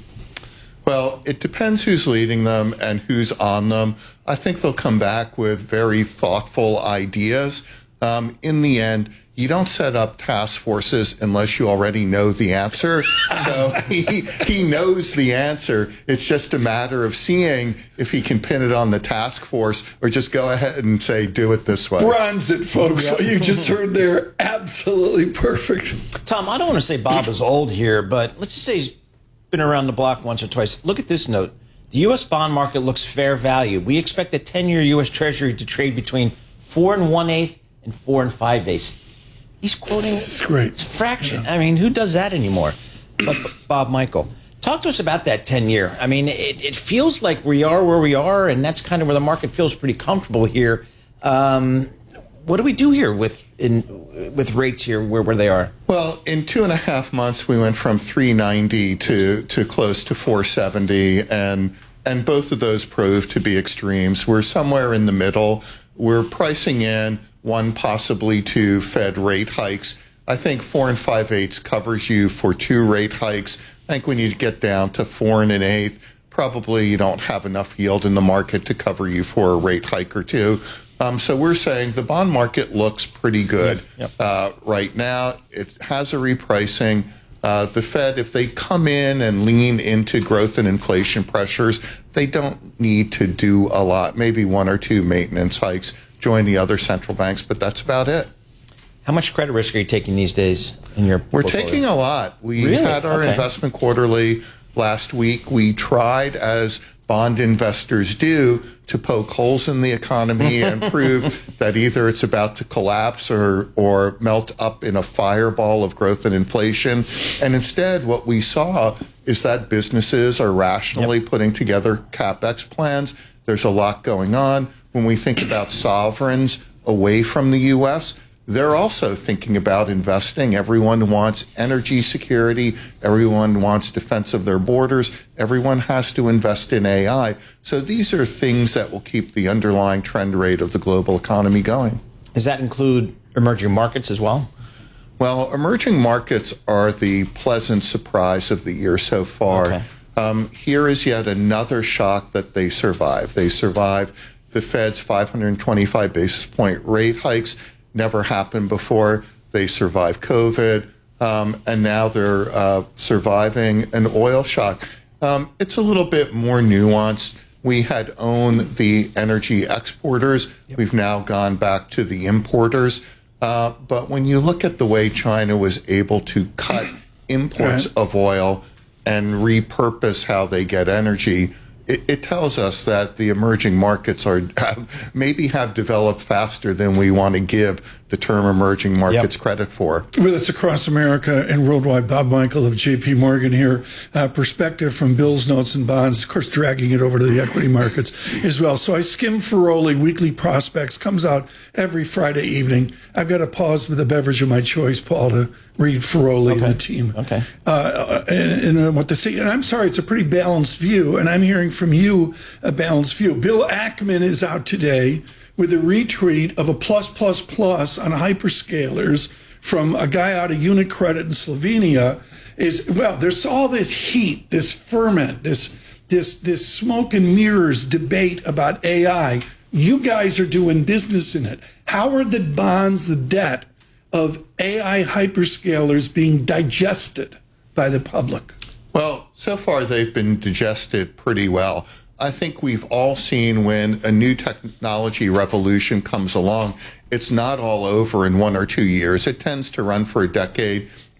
Well, it depends who's leading them and who's on them. I think they'll come back with very thoughtful ideas. Um, in the end, you don't set up task forces unless you already know the answer. So he he knows the answer. It's just a matter of seeing if he can pin it on the task force or just go ahead and say, do it this way. Bronze it, folks. What you just heard there, absolutely perfect. Tom, I don't want to say Bob is old here, but let's just say he's been around the block once or twice. Look at this note. The U S bond market looks fair value. We expect the ten-year U S Treasury to trade between four and one-eighth and four and five-eighths. He's quoting it's great. It's a fraction. I mean, who does that anymore? But Bob Michael, talk to us about that ten-year. I mean, it, it feels like we are where we are, and that's kind of where the market feels pretty comfortable here. Um, what do we do here with in with rates here where, where they are? Well, in two and a half months, we went from three ninety to to close to four seventy, and and both of those proved to be extremes. We're somewhere in the middle. We're pricing in one, possibly two Fed rate hikes. I think four and five eighths covers you for two rate hikes. I think when you get down to four and an eighth, probably you don't have enough yield in the market to cover you for a rate hike or two. Um, so we're saying the bond market looks pretty good yep. uh, right now. It has a repricing. Uh, the Fed, if they come in and lean into growth and inflation pressures, they don't need to do a lot, maybe one or two maintenance hikes, join the other central banks, but that's about it. How much credit risk are you taking these days in your We're portfolio? taking a lot. We really? had our okay. investment quarterly last week. We tried, as bond investors do, to poke holes in the economy and prove that either it's about to collapse or, or melt up in a fireball of growth and inflation. And instead, what we saw is that businesses are rationally yep. putting together CapEx plans. There's a lot going on. When we think about sovereigns away from the U S, they're also thinking about investing. Everyone wants energy security. Everyone wants defense of their borders. Everyone has to invest in A I. So these are things that will keep the underlying trend rate of the global economy going. Does that include emerging markets as well? Well, emerging markets are the pleasant surprise of the year so far. Okay. Um, here is yet another shock that they survived. They survived the Fed's five hundred twenty-five basis point rate hikes. Never happened before. They survived COVID, um, and now they're uh, surviving an oil shock. Um, it's a little bit more nuanced. We had owned the energy exporters. Yep. We've now gone back to the importers. Uh, but when you look at the way China was able to cut imports right. of oil and repurpose how they get energy, It, it tells us that the emerging markets are have, maybe have developed faster than we want to give the term emerging markets yep. credit for. Well, it's across America and worldwide. Bob Michael of J P Morgan here. Uh, perspective from bills, notes, and bonds, of course, dragging it over to the equity markets as well. So I skim Feroli Weekly Prospects, comes out every Friday evening. I've got to pause with a beverage of my choice, Paul, to read Feroli okay. and the team. Okay. Uh, and, and what to say. And I'm sorry, it's a pretty balanced view, and I'm hearing from you a balanced view. Bill Ackman is out today with a retweet of a plus, plus, plus on hyperscalers from a guy out of UniCredit in Slovenia. Is, well, there's all this heat, this ferment, this, this, this smoke and mirrors debate about A I. You guys are doing business in it. How are the bonds, the debt of A I hyperscalers being digested by the public? Well, so far they've been digested pretty well. I think we've all seen when a new technology revolution comes along, it's not all over in one or two years. It tends to run for a decade.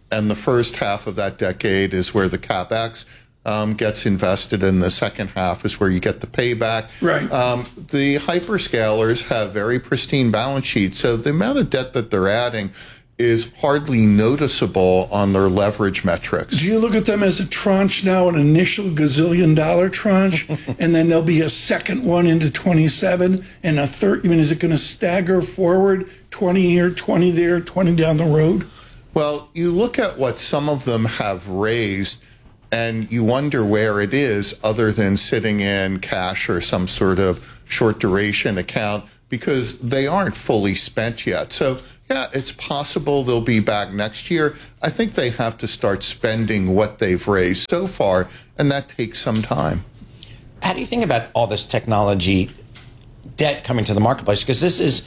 and the first half of that decade is where the CapEx um, gets invested, and the second half is where you get the payback. Right. Um, the hyperscalers have very pristine balance sheets, so the amount of debt that they're adding is hardly noticeable on their leverage metrics. Do you look at them as a tranche now, an initial gazillion dollar tranche, and then there'll be a second one into twenty-seven and a third? I mean, is it going to stagger forward, twenty here, twenty there, twenty down the road? Well, you look at what some of them have raised, and you wonder where it is other than sitting in cash or some sort of short duration account, because they aren't fully spent yet. So, yeah, it's possible they'll be back next year. I think they have to start spending what they've raised so far, and that takes some time. How do you think about all this technology debt coming to the marketplace? Because this is,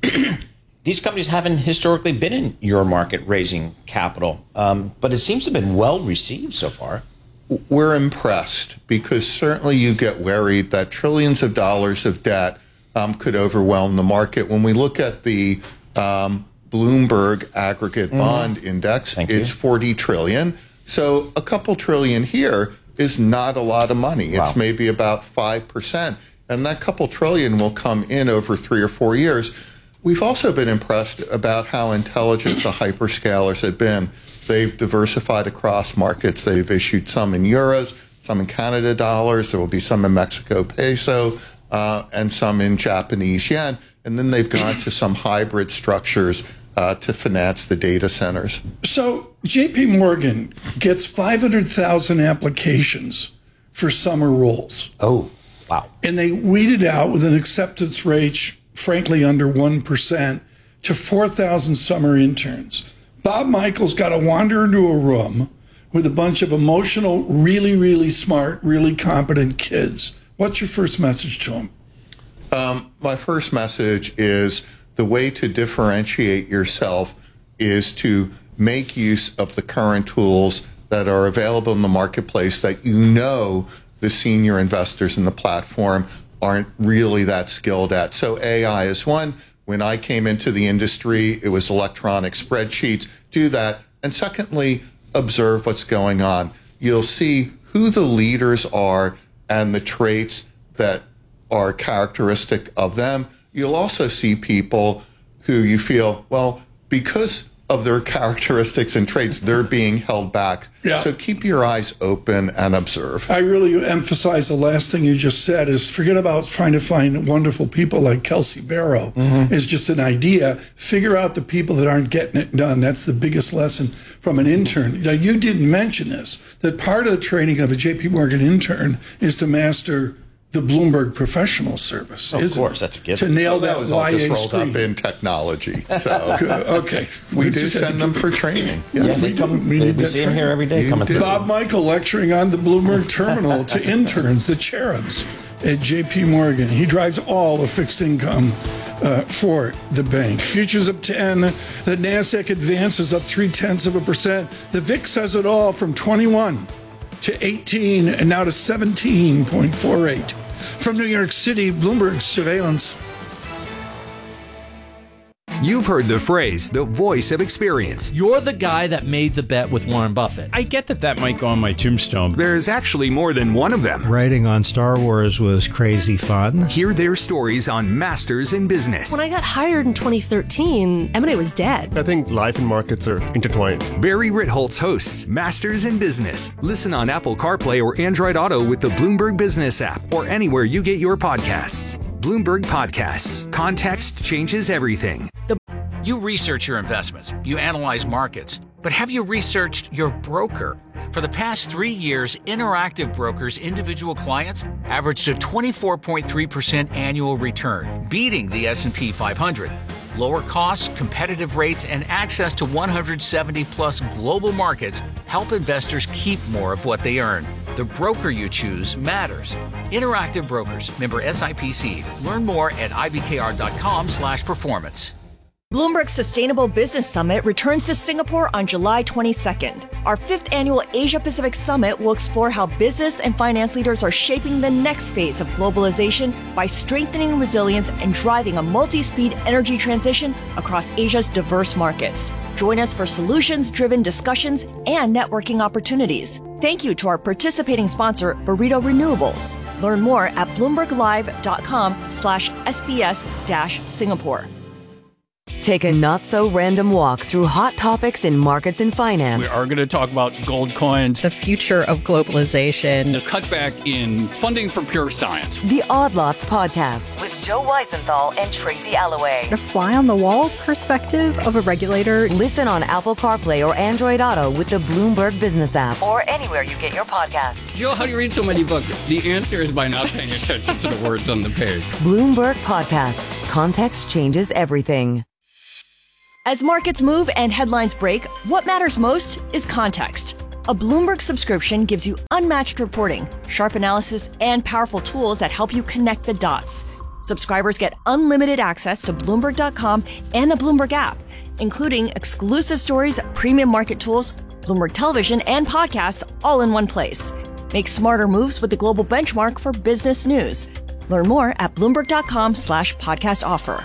these companies haven't historically been in your market raising capital, um, but it seems to have been well received so far. We're impressed because certainly you get worried that trillions of dollars of debt um, could overwhelm the market. When we look at the um, Bloomberg aggregate mm. bond index, Thank it's you. forty trillion. So a couple trillion here is not a lot of money. Wow. It's maybe about five percent. And that couple trillion will come in over three or four years. We've also been impressed about how intelligent the hyperscalers have been. They've diversified across markets. They've issued some in euros, some in Canada dollars. There will be some in Mexico peso, uh, and some in Japanese yen. And then they've gone to some hybrid structures uh, to finance the data centers. So J P Morgan gets five hundred thousand applications for summer roles. Oh, wow. And they weeded out with an acceptance rate, frankly, under one percent to four thousand summer interns. Bob Michael's got to wander into a room with a bunch of emotional, really, really smart, really competent kids. What's your first message to him? Um, my first message is the way to differentiate yourself is to make use of the current tools that are available in the marketplace that you know the senior investors in the platform aren't really that skilled at. So A I is one. When I came into the industry, it was electronic spreadsheets. Do that. And secondly, observe what's going on. You'll see who the leaders are and the traits that are characteristic of them. You'll also see people who you feel, well, because of their characteristics and traits, they're being held back. Yeah. So keep your eyes open and observe. I really emphasize the last thing you just said is forget about trying to find wonderful people like Kelsey Barrow. Mm-hmm. It's just an idea. Figure out the people that aren't getting it done. That's the biggest lesson from an intern. Now, you didn't mention this, that part of the training of a J P Morgan intern is to master the Bloomberg Professional Service. Of course, that's a given. To nail well, that that was all just Y A rolled screen. up in technology. So Okay. we do send them for training. Yeah, they come, we they, need we that see them training. here every day You coming do. through. Bob Michael lecturing on the Bloomberg terminal to interns, the cherubs at J P Morgan. He drives all the fixed income uh, for the bank. Futures up ten. The NASDAQ advances up three tenths of a percent. The V I X says it all from twenty-one to eighteen and now to seventeen point four eight. From New York City, Bloomberg Surveillance. You've heard the phrase, the voice of experience. You're the guy that made the bet with Warren Buffett. I get that that might go on my tombstone. There's actually more than one of them. Writing on Star Wars was crazy fun. Hear their stories on Masters in Business. When I got hired in twenty thirteen, M and A was dead. I think life and markets are intertwined. Barry Ritholtz hosts Masters in Business. Listen on Apple CarPlay or Android Auto with the Bloomberg Business app or anywhere you get your podcasts. Bloomberg Podcasts. Context changes everything. You research your investments, you analyze markets, but have you researched your broker? For the past three years, Interactive Brokers' individual clients averaged a twenty-four point three percent annual return, beating the S and P five hundred. Lower costs, competitive rates, and access to one hundred seventy plus global markets help investors keep more of what they earn. The broker you choose matters. Interactive Brokers, member S I P C. Learn more at I B K R dot com slash performance. Bloomberg Sustainable Business Summit returns to Singapore on July twenty-second. Our fifth annual Asia-Pacific Summit will explore how business and finance leaders are shaping the next phase of globalization by strengthening resilience and driving a multi-speed energy transition across Asia's diverse markets. Join us for solutions-driven discussions and networking opportunities. Thank you to our participating sponsor, Burrito Renewables. Learn more at bloomberglive.com slash SBS dash Singapore. Take a not-so-random walk through hot topics in markets and finance. We are going to talk about gold coins, the future of globalization, the cutback in funding for pure science. The Odd Lots Podcast with Joe Weisenthal and Tracy Alloway. The fly-on-the-wall perspective of a regulator. Listen on Apple CarPlay or Android Auto with the Bloomberg Business app or anywhere you get your podcasts. Joe, how do you read so many books? The answer is by not paying attention to the words on the page. Bloomberg Podcasts. Context changes everything. As markets move and headlines break, what matters most is context. A Bloomberg subscription gives you unmatched reporting, sharp analysis, and powerful tools that help you connect the dots. Subscribers get unlimited access to Bloomberg dot com and the Bloomberg app, including exclusive stories, premium market tools, Bloomberg television, and podcasts all in one place. Make smarter moves with the global benchmark for business news. Learn more at Bloomberg dot com slash podcast offer.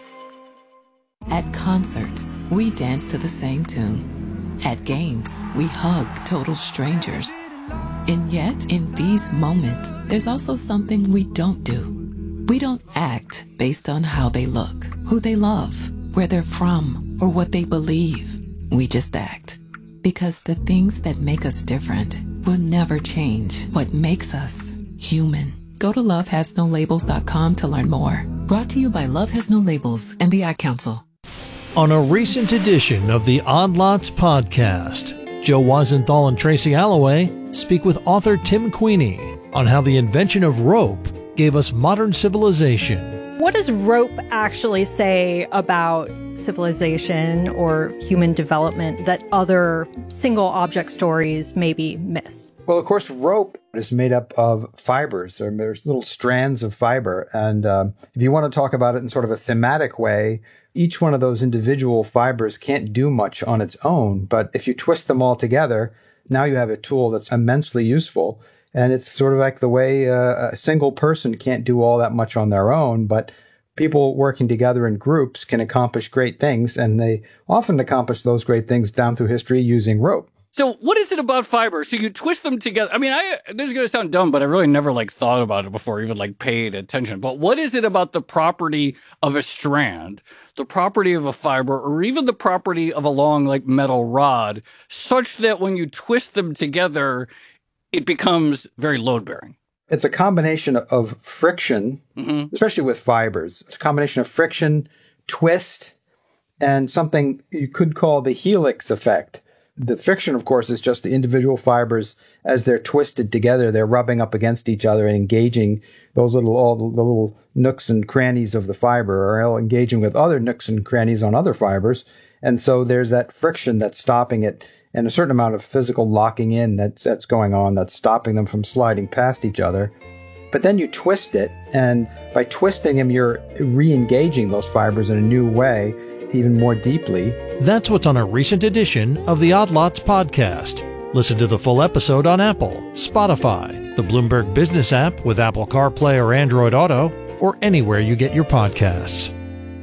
At concerts, we dance to the same tune. At games, we hug total strangers. And yet, in these moments, there's also something we don't do. We don't act based on how they look, who they love, where they're from, or what they believe. We just act. Because the things that make us different will never change what makes us human. Go to love has no labels dot com to learn more. Brought to you by Love Has No Labels and the Ad Council. On a recent edition of the Odd Lots podcast, Joe Weisenthal and Tracy Alloway speak with author Tim Queeny on how the invention of rope gave us modern civilization. What does rope actually say about civilization or human development that other single object stories maybe miss? Well, of course, rope is made up of fibers. There's little strands of fiber. And um, if you want to talk about it in sort of a thematic way, each one of those individual fibers can't do much on its own. But if you twist them all together, now you have a tool that's immensely useful. And it's sort of like the way uh, a single person can't do all that much on their own, but people working together in groups can accomplish great things. And they often accomplish those great things down through history using rope. So what is it about fiber? So you twist them together. I mean, I this is going to sound dumb, but I really never like thought about it before, even like paid attention. But what is it about the property of a strand, the property of a fiber, or even the property of a long like metal rod, such that when you twist them together, it becomes very load bearing? It's a combination of friction, mm-hmm. especially with fibers. It's a combination of friction, twist, and something you could call the helix effect. The friction, of course, is just the individual fibers as they're twisted together. They're rubbing up against each other and engaging those little, all the little nooks and crannies of the fiber, or all engaging with other nooks and crannies on other fibers. And so there's that friction that's stopping it, and a certain amount of physical locking in that's, that's going on that's stopping them from sliding past each other. But then you twist it, and by twisting them, you're re-engaging those fibers in a new way, even more deeply. That's what's on a recent edition of the Odd Lots podcast. Listen to the full episode on Apple, Spotify, the Bloomberg Business app with Apple CarPlay or Android Auto, or anywhere you get your podcasts.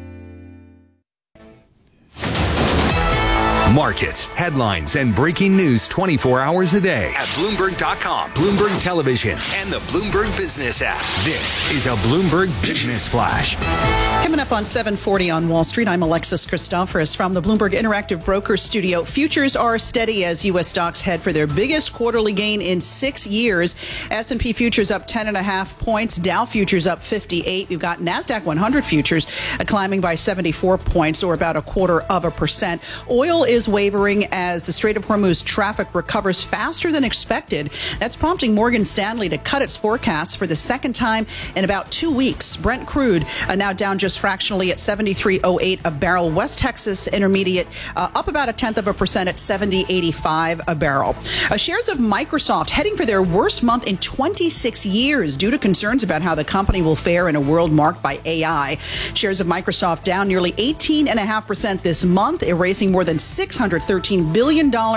Markets, headlines, and breaking news twenty-four hours a day at Bloomberg dot com, Bloomberg Television, and the Bloomberg Business app. This is a Bloomberg Business Flash. Coming up on seven forty on Wall Street, I'm Alexis Christoforous from the Bloomberg Interactive Brokers Studio. Futures are steady as U S stocks head for their biggest quarterly gain in six years. S and P futures up ten and a half points. Dow futures up fifty-eight. We've got NASDAQ one hundred futures climbing by seventy-four points, or about a quarter of a percent. Oil is wavering as the Strait of Hormuz traffic recovers faster than expected. That's prompting Morgan Stanley to cut its forecast for the second time in about two weeks. Brent crude uh, now down just fractionally at seventy-three oh eight a barrel. West Texas Intermediate uh, up about a tenth of a percent at seventy eighty-five a barrel. Uh, shares of Microsoft heading for their worst month in twenty-six years due to concerns about how the company will fare in a world marked by A I. Shares of Microsoft down nearly eighteen point five percent this month, erasing more than six hundred thirteen billion dollars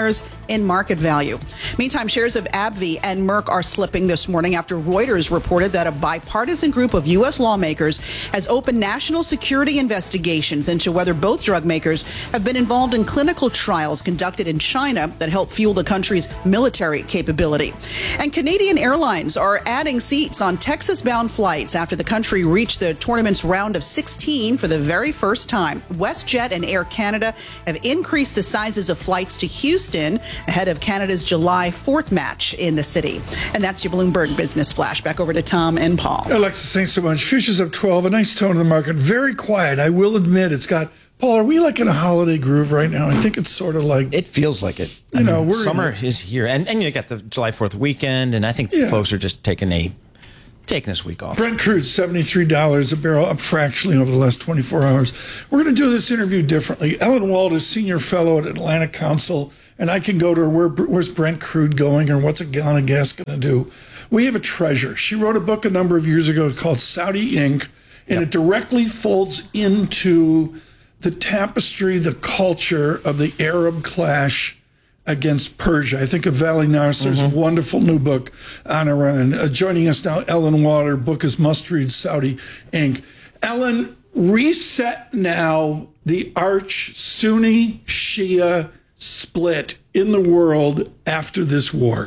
in market value. Meantime, shares of AbbVie and Merck are slipping this morning after Reuters reported that a bipartisan group of U S lawmakers has opened national security investigations into whether both drug makers have been involved in clinical trials conducted in China that help fuel the country's military capability. And Canadian Airlines are adding seats on Texas-bound flights after the country reached the tournament's round of sixteen for the very first time. WestJet and Air Canada have increased the sizes of flights to Houston ahead of Canada's July fourth match in the city. And that's your Bloomberg Business Flash. Back over to Tom and Paul. Alexis, thanks so much. Futures up twelve, a nice tone of the market. Very quiet. I will admit it's got, Paul, are we like in a holiday groove right now? I think it's sort of like. It feels like it. You I know, mean, we're summer in is here. And, and you got the July fourth weekend, and I think Yeah. folks are just taking a taking this week off. Brent crude, seventy-three dollars a barrel, up fractionally over the last twenty-four hours. We're going to do this interview differently. Ellen Wald is senior fellow at Atlantic Council, and I can go to her, Where, where's Brent crude going, or what's a gallon of gas going to do? We have a treasure. She wrote a book a number of years ago called Saudi Incorporated, and yep. it directly folds into the tapestry, the culture of the Arab clash against Persia. I think of Vali Nasser's mm-hmm. wonderful new book on Iran. Uh, joining us now, Ellen Wald. Her book is Must Read, Saudi Incorporated. Ellen, reset now the arch Sunni Shia split in the world after this war.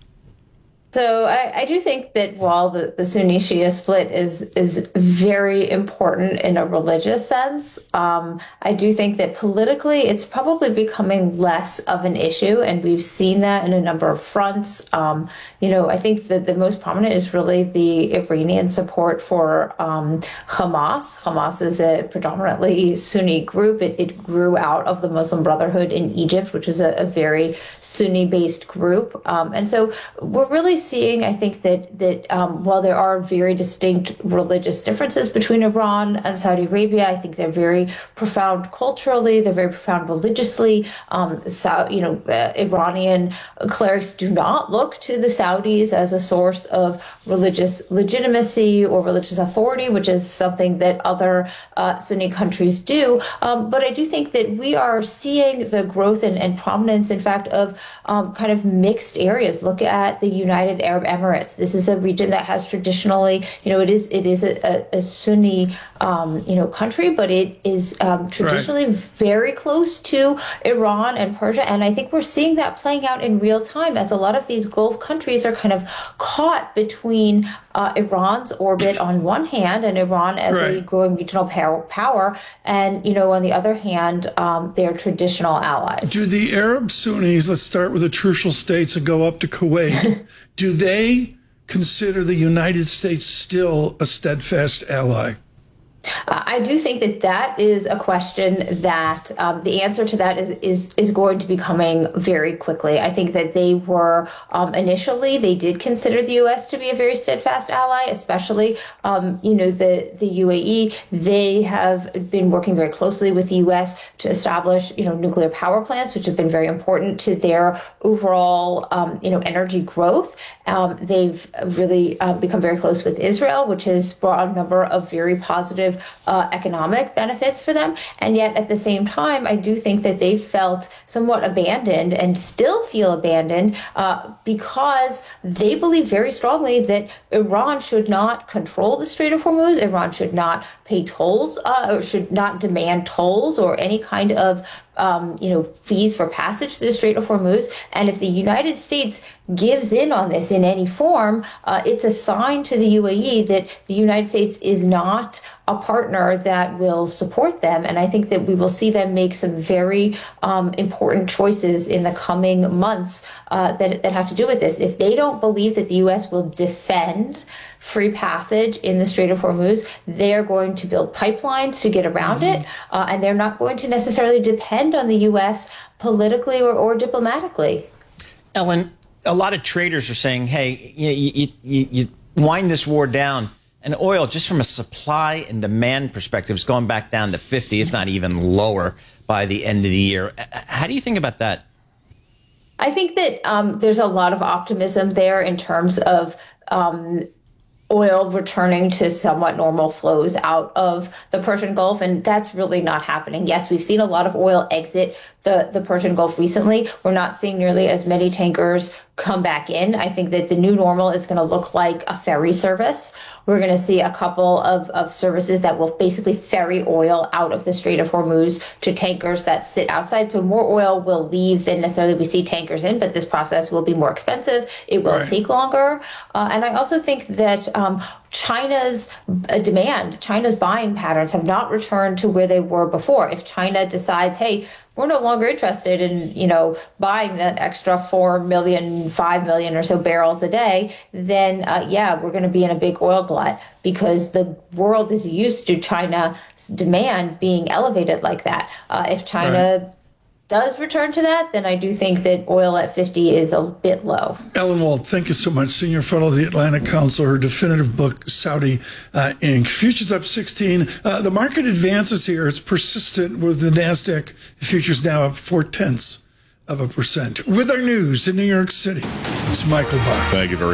So I, I do think that while the, the Sunni Shia split is is very important in a religious sense, um, I do think that politically it's probably becoming less of an issue, and we've seen that in a number of fronts. Um, you know, I think that the most prominent is really the Iranian support for um, Hamas. Hamas is a predominantly Sunni group. It, it grew out of the Muslim Brotherhood in Egypt, which is a, a very Sunni-based group, um, and so we're really seeing, I think that that um, while there are very distinct religious differences between Iran and Saudi Arabia, I think they're very profound culturally, they're very profound religiously. Um, so, you know, uh, Iranian clerics do not look to the Saudis as a source of religious legitimacy or religious authority, which is something that other uh, Sunni countries do. Um, but I do think that we are seeing the growth and, and prominence, in fact, of um, kind of mixed areas. Look at the United Arab Emirates. This is a region that has traditionally, you know, it is it is a, a, a Sunni, um, you know, country, but it is um, traditionally right. very close to Iran and Persia. And I think we're seeing that playing out in real time as a lot of these Gulf countries are kind of caught between uh, Iran's orbit on one hand and Iran as right. a growing regional power, power, and, you know, on the other hand, um, their traditional allies. Do the Arab Sunnis, let's start with the Trucial States and go up to Kuwait, do they consider the United States still a steadfast ally? Uh, I do think that that is a question that um, the answer to that is, is is going to be coming very quickly. I think that they were um, initially, they did consider the U S to be a very steadfast ally, especially, um, you know, the, the U A E. They have been working very closely with the U S to establish, you know, nuclear power plants, which have been very important to their overall, um, you know, energy growth. Um, they've really uh, become very close with Israel, which has brought a number of very positive Uh, economic benefits for them. And yet at the same time, I do think that they felt somewhat abandoned and still feel abandoned uh, because they believe very strongly that Iran should not control the Strait of Hormuz. Iran should not pay tolls uh, or should not demand tolls or any kind of Um, you know, fees for passage to the Strait of Hormuz. And if the United States gives in on this in any form, uh, it's a sign to the U A E that the United States is not a partner that will support them. And I think that we will see them make some very um, important choices in the coming months uh, that, that have to do with this. If they don't believe that the U S will defend free passage in the Strait of Hormuz, they're going to build pipelines to get around mm-hmm. it, uh, and they're not going to necessarily depend on the U S politically or, or diplomatically. Ellen, a lot of traders are saying, hey, you, you, you, you wind this war down, and oil, just from a supply and demand perspective, is going back down to fifty, if not even lower, by the end of the year. How do you think about that? I think that um, there's a lot of optimism there in terms of um, oil returning to somewhat normal flows out of the Persian Gulf, and that's really not happening. Yes, we've seen a lot of oil exit the, the Persian Gulf recently. We're not seeing nearly as many tankers come back in. I think that the new normal is going to look like a ferry service. We're going to see a couple of, of services that will basically ferry oil out of the Strait of Hormuz to tankers that sit outside. So more oil will leave than necessarily we see tankers in, but this process will be more expensive. It will Right. take longer. Uh, and I also think that um, China's uh, demand, China's buying patterns have not returned to where they were before. If China decides, hey, we're no longer interested in, you know, buying that extra four million, five million or so barrels a day, then uh, yeah, we're going to be in a big oil glut because the world is used to China's demand being elevated like that. Uh, if China Right. does return to that, then I do think that oil at fifty is a bit low. Ellen Wald, thank you so much. Senior fellow of the Atlantic Council, her definitive book, Saudi uh, Incorporated. Futures up sixteen. Uh, the market advances here. It's persistent with the NASDAQ futures now up four tenths of a percent. With our news in New York City, it's Michael Barr. Thank you very